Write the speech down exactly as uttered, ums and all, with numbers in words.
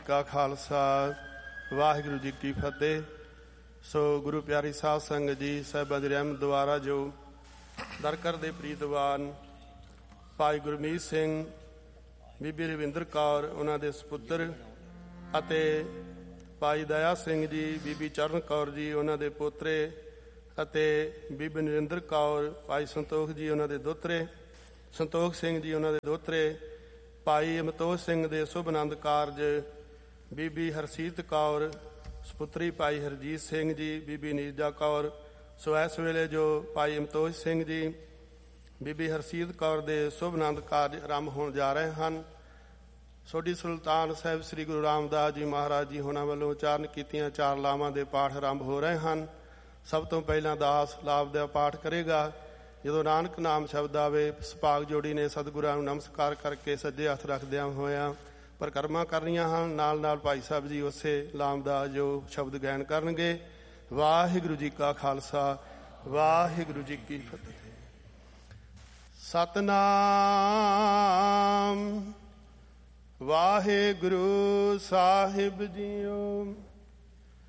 ਕਾ ਖਾਲਸਾ ਵਾਹਿਗੁਰੂ ਜੀ ਕੀ ਫਤਿਹ। ਸੋ ਗੁਰੂ ਪਿਆਰੀ ਸਾਧ ਸੰਗਤ ਜੀ, ਸਾਹਿਬਾਂ ਦੀ ਰਹਿਮਤ ਦੁਆਰਾ ਜੋ ਦਰਕਰ ਦੇ ਪ੍ਰੀਤਵਾਨ ਭਾਈ ਗੁਰਮੀਤ ਸਿੰਘ, ਬੀਬੀ ਰਵਿੰਦਰ ਕੌਰ ਉਹਨਾਂ ਦੇ ਸਪੁੱਤਰ, ਅਤੇ ਭਾਈ ਦਇਆ ਸਿੰਘ ਜੀ, ਬੀਬੀ ਚਰਨ ਕੌਰ ਜੀ ਉਹਨਾਂ ਦੇ ਪੋਤਰੇ, ਅਤੇ ਬੀਬੀ ਨਰਿੰਦਰ ਕੌਰ, ਭਾਈ ਸੰਤੋਖ ਜੀ ਉਹਨਾਂ ਦੇ ਦੋਤਰੇ, ਸੰਤੋਖ ਸਿੰਘ ਜੀ ਉਹਨਾਂ ਦੇ ਦੋਤਰੇ, ਭਾਈ ਅਮਤੋਜ ਸਿੰਘ ਦੇ ਸ਼ੁਭ ਆਨੰਦ ਕਾਰਜ, ਬੀਬੀ ਹਰਸੀਤ ਕੌਰ ਸਪੁੱਤਰੀ ਭਾਈ ਹਰਜੀਤ ਸਿੰਘ ਜੀ, ਬੀਬੀ ਨੀਰਜਾ ਕੌਰ। ਸੋ ਇਸ ਵੇਲੇ ਜੋ ਭਾਈ ਅਮਤੋਜ ਸਿੰਘ ਜੀ, ਬੀਬੀ ਹਰਸੀਤ ਕੌਰ ਦੇ ਸ਼ੁਭ ਆਨੰਦ ਕਾਰਜ ਆਰੰਭ ਹੋਣ ਜਾ ਰਹੇ ਹਨ। ਸੋਢੀ ਸੁਲਤਾਨ ਸਾਹਿਬ ਸ੍ਰੀ ਗੁਰੂ ਰਾਮਦਾਸ ਜੀ ਮਹਾਰਾਜ ਜੀ ਹੋਣਾ ਵੱਲੋਂ ਉਚਾਰਨ ਕੀਤੀਆਂ ਚਾਰ ਲਾਵਾਂ ਦੇ ਪਾਠ ਆਰੰਭ ਹੋ ਰਹੇ ਹਨ। ਸਭ ਤੋਂ ਪਹਿਲਾਂ ਦਾਸ ਲਾਭ ਦਾ ਪਾਠ ਕਰੇਗਾ। ਜਦੋਂ ਨਾਨਕ ਨਾਮ ਸ਼ਬਦ ਆਵੇ, ਸੁਭਾਗ ਜੋੜੀ ਨੇ ਸਤਿਗੁਰਾਂ ਨੂੰ ਨਮਸਕਾਰ ਕਰਕੇ ਸੱਜੇ ਹੱਥ ਰੱਖਦਿਆਂ ਹੋਇਆਂ ਪਰਿਕਰਮਾ ਕਰਨੀਆਂ ਹਨ। ਨਾਲ ਨਾਲ ਭਾਈ ਸਾਹਿਬ ਜੀ ਉਸੇ ਲਾਮ ਦਾ ਜੋ ਸ਼ਬਦ ਗਾਇਨ ਕਰਨਗੇ। ਵਾਹਿਗੁਰੂ ਜੀ ਕਾ ਖਾਲਸਾ, ਵਾਹਿਗੁਰੂ ਜੀ ਕੀ ਫਤਿਹ। ਸਤਨਾਮ ਵਾਹਿਗੁਰੂ ਸਾਹਿਬ ਜੀਓ।